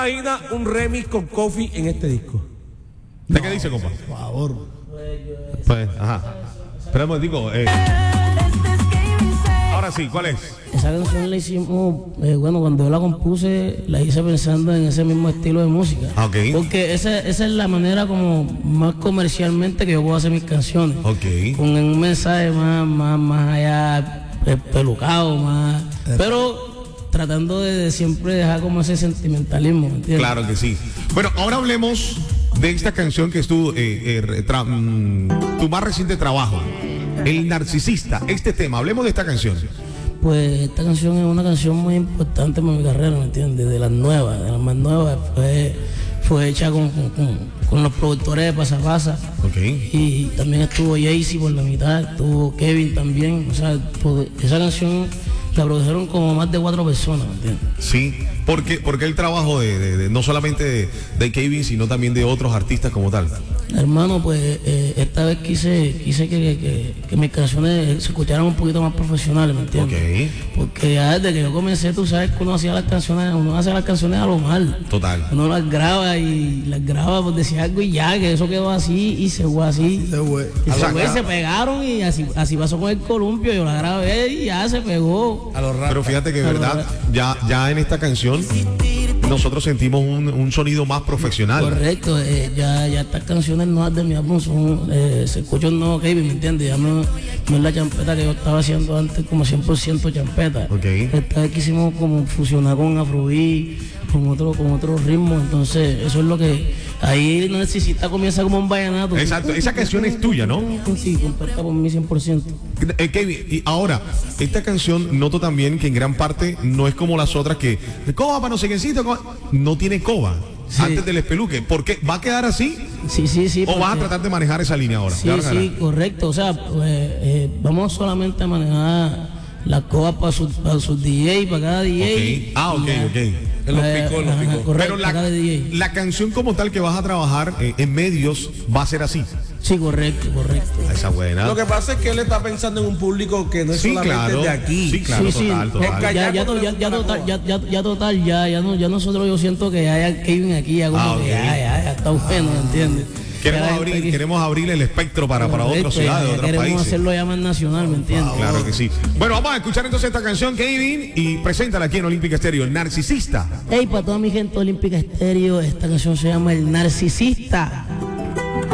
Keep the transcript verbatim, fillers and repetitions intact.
Imagina un remix con Kofi en este disco. ¿De qué dice, compa? Por favor. Pues, ajá. Esperemos, digo, eh. Ahora sí, ¿cuál es? Esa canción la hicimos, eh, bueno, cuando yo la compuse, la hice pensando en ese mismo estilo de música. Ah, ok. Porque esa, esa es la manera como más comercialmente que yo puedo hacer mis canciones. Ok. Con un mensaje más, más, más allá, eh, pelucado, más. Pero tratando de siempre dejar como ese sentimentalismo, ¿me entiendes? Claro que sí. Bueno, ahora hablemos de esta canción que es tu, eh, eh, tra- mm, tu más reciente trabajo, El Narcisista. Este tema, hablemos de esta canción. Pues esta canción es una canción muy importante para mi carrera, ¿me entiendes? De las nuevas, de las más nuevas. Fue, fue hecha con, con, con, con los productores de Pasa Pasa. Ok. Y también estuvo Jaycee por la mitad, estuvo Kevin también. O sea, pues, esa canción la produjeron como más de cuatro personas, ¿me entiendes? Sí, porque, porque el trabajo de, de, de no solamente de, de Kevin, sino también de otros artistas como tal. Hermano, pues eh, esta vez quise, quise que, que, que mis canciones se escucharan un poquito más profesionales, ¿me entiendes? Ok. Porque ya desde que yo comencé, tú sabes que uno hacía las canciones, uno hace las canciones a lo mal. Total. Uno las graba y las graba por decir algo y ya, que eso quedó así y se fue así. Se fue. Y se Exacto. fue, se pegaron y así, así pasó con el columpio, yo la grabé y ya se pegó. A los raros. Pero fíjate que de verdad, ya, ya en esta canción nosotros sentimos un, un sonido más profesional. Correcto, eh, ya, ya estas canciones nuevas de mi álbum son, eh, se escucha un nuevo Kevin, ¿me entiendes? Ya no, no es la champeta que yo estaba haciendo antes como cien por ciento champeta. Ok. Esta vez quisimos como fusionar con Afrobeat, con otro, con otro ritmo, entonces eso es lo que ahí no necesita, comienza como un vallenato. Exacto, esa canción es tuya, ¿no? Sí, compuesta por mí cien por ciento. Eh, Kevin, y ahora, esta canción noto también que en gran parte no es como las otras que coba para no sé quiéncito, coba", no tiene coba Sí. antes del espeluque. ¿Por qué? ¿Va a quedar así? Sí, sí, sí. ¿O vas a porque- tratar de manejar esa línea ahora? Sí, De ahora en sí, adelante. correcto. O sea, pues, eh, vamos solamente a manejar las cosas para sus para sus D J, para cada D J. Ok. Ah, ok, Ya. ok. En los Eh, picos, en los ajá, picos. correcto, Pero la, para cada D J. la canción como tal que vas a trabajar eh, en medios va a ser así. Sí, correcto, correcto. Esa buena. Lo que pasa es que él está pensando en un público que no es Sí, solamente claro. de aquí. Sí, claro, sí, sí, total, total. Porque Ya, allá ya, con to- ya, la- ya la total, coba. ya, ya, ya total, ya, ya no, ya nosotros yo siento que ya hay Kevin aquí, ya como Ah, que ok. ya, ya, ya está bueno, ¿me entiendes? Queremos Ya la abrir, gente aquí- queremos abrir el espectro para, para Correcto, otras ya- ciudades, ya otros queremos países. hacerlo ya más nacional, ¿me entiendes? Claro que sí. Bueno, vamos a escuchar entonces esta canción, Kevin, y preséntala aquí en Olímpica Estéreo, Narcisista. Hey, para toda mi gente olímpica estéreo, esta canción se llama El Narcisista.